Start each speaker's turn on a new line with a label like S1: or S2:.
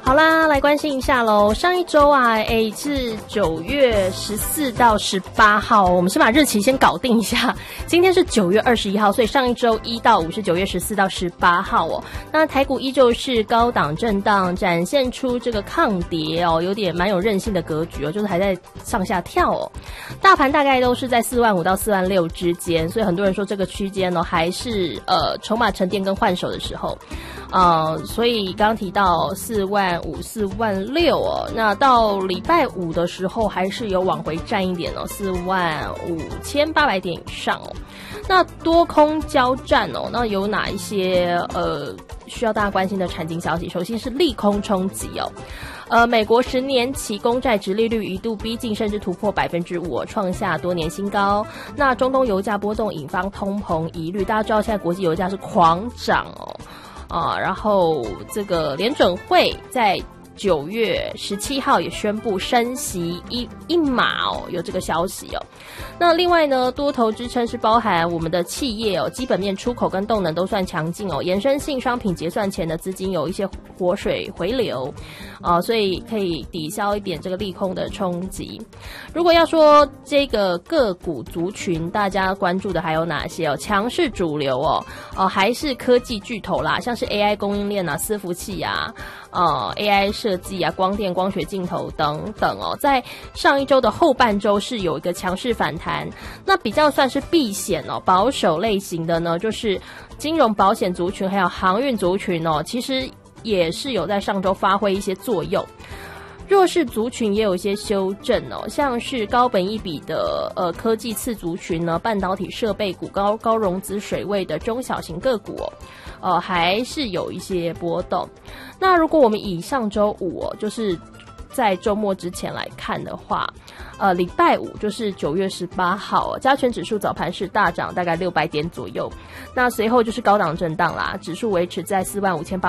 S1: 好啦，来关心一下咯。上一周啊，是9月14到18号，我们先把日期先搞定一下。今天是9月21号，所以上一周1到5是9月14到18号哦。那台股依旧是高档震荡，展现出这个抗跌哦，有点蛮有韧性的格局哦，就是还在上下跳哦。大盘大概都是在45000到46000之间，所以很多人说这个区间呢还是筹码沉淀跟换手的时候。所以刚刚提到45000、46000哦，那到礼拜五的时候还是有往回站一点哦，45800点以上哦。那多空交战哦，那有哪一些需要大家关心的产经消息？首先是利空冲击哦。美国10年期公债殖利率一度逼近甚至突破5%，创下多年新高。那中东油价波动引发通膨疑虑，大家知道现在国际油价是狂涨哦。然后这个联准会在9月17号也宣布升息一码哦，有这个消息哦。那另外呢，多头支撑是包含我们的企业哦，基本面出口跟动能都算强劲哦，衍生性商品结算前的资金有一些活水回流所以可以抵消一点这个利空的冲击。如果要说这个个股族群，大家关注的还有哪些哦？强势主流还是科技巨头啦，像是 AI 供应链啊、伺服器啊、AI 设计啊、光电、光学镜头等等哦。在上一周的后半周是有一个强势反弹，那比较算是避险哦，保守类型的呢，就是金融保险族群还有航运族群哦，其实也是有在上周发挥一些作用。弱势族群也有一些修正哦，像是高本益比的科技次族群呢，半导体设备股、高融资水位的中小型个股还是有一些波动。那如果我们以上周五就是在周末之前来看的话，礼拜五就是9月18号加权指数早盘是大涨大概600点左右，那随后就是高档震荡啦，指数维持在45800